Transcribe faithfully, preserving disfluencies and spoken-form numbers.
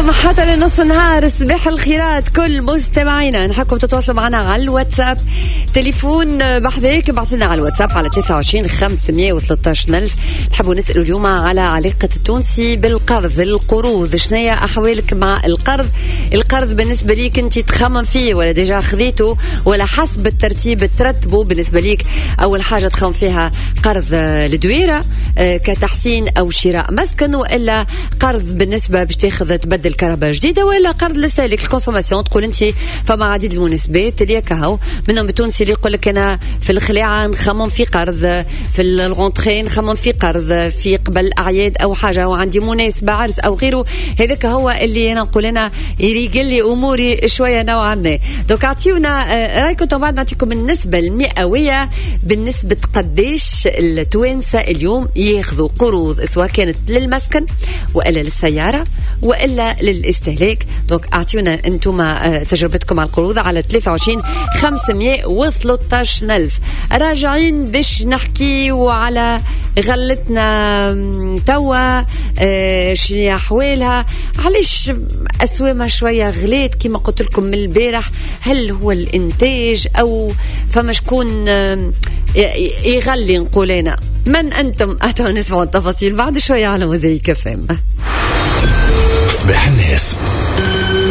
معكم حتى لنص النهار. صباح الخيرات كل مستمعينا، نحبكم تتواصلوا معنا على الواتساب. تليفون بحذاك ابعث لنا على الواتساب على ثلاثة وعشرين خمسمية وثلاثة عشر ألف. نحبوا نسألوا اليوم على علاقة التونسي بالقرض، القروض. شنية أحوالك مع القرض؟ القرض بالنسبة ليك أنت تخمم فيه ولا ديجا خذيته، ولا حسب الترتيب ترتبه؟ بالنسبة ليك أول حاجة تخمم فيها قرض لدويرة كتحسين أو شراء مسكن، وإلا قرض بالنسبة باش تاخذ تبدل كهرباء جديدة، ولا قرض لستهلك الكونسوماسيون. تقول أنت فما عديد المناسبات اللي كهو منهم بتونسي اللي يقول لك أنا في الخلاعة نخمم في قرض، في الغونتري نخمم في قرض، في قبل أعياد أو حاجة وعندي مناسبة عرس أو غيره. هذاك هو اللي أنا نقول أنا يريقل لي أموري شوية نوعا ما. دوك أعطيونا رايكم بعد نعطيكم النسبة المئوية بالنسبة قديش التوانسة اليوم ياخذوا قروض، سواء كانت للمسكن وإلا للسيارة وإلا للاستهلاك. دوك أعطيونا أنتم تجربتكم على القروض على ثلاثة وعشرين خمسمية وثلاثة عشر ألف. راجعين باش نحكي وعلى غلتنا توا شنو أحوالها، علاش أسوامها شوية غليت كما قلت لكم من البارح. هل هو الإنتاج أو فما شكون يغلي؟ نقولنا من أنتم؟ أتوا نسمع التفاصيل بعد شوية على موزايك إف إم. صباح الناس.